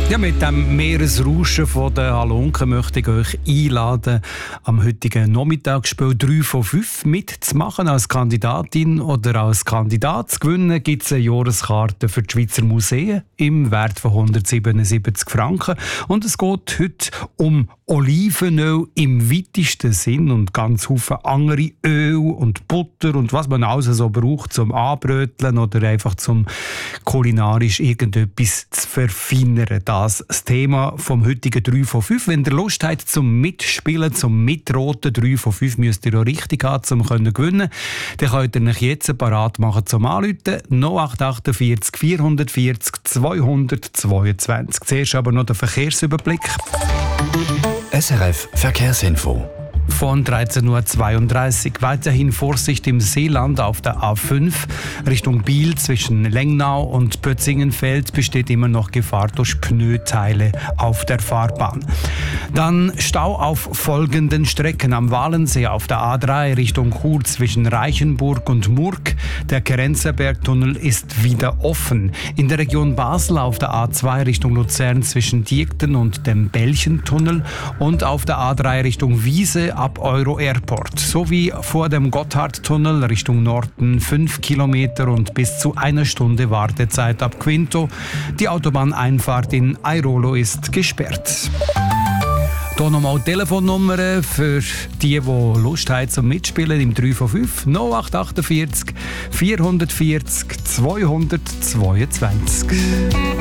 Ja, mit dem Meeresrauschen von der Halunken möchte ich euch einladen, am heutigen Nachmittagsspiel 3 von 5 mitzumachen. Als Kandidatin oder als Kandidat zu gewinnen, gibt es eine Jahreskarte für die Schweizer Museen im Wert von 177 Franken. Und es geht heute um Olivenöl im weitesten Sinn und ganz viele andere Öl und Butter und was man alles so braucht zum Anbröteln oder einfach zum kulinarisch irgendetwas zu verfeinern. Das Thema vom heutigen 3 von 5. Wenn ihr Lust habt zum Mitspielen, zum Mitroten, 3 von 5 müsst ihr auch richtig haben, um gewinnen zu können. Dann könnt ihr euch jetzt parat machen zum Anrufen. 0848 440 222. Zuerst aber noch der Verkehrsüberblick. SRF Verkehrsinfo. Von 13.32 Uhr. Weiterhin Vorsicht im Seeland auf der A5 Richtung Biel zwischen Lengnau und Pötzingenfeld besteht immer noch Gefahr durch Pneuteile auf der Fahrbahn. Dann Stau auf folgenden Strecken: am Walensee auf der A3 Richtung Chur zwischen Reichenburg und Murg. Der Kerenzerbergtunnel ist wieder offen. In der Region Basel auf der A2 Richtung Luzern zwischen Diekten und dem Belchentunnel und auf der A3 Richtung Wiese ab Euro Airport sowie vor dem Gotthardtunnel Richtung Norden 5 Kilometer und bis zu 1 Stunde Wartezeit ab Quinto. Die Autobahneinfahrt in Airolo ist gesperrt. Hier nochmal Telefonnummer für die Lust haben zum Mitspielen im 3 von 5. 0848 440 222.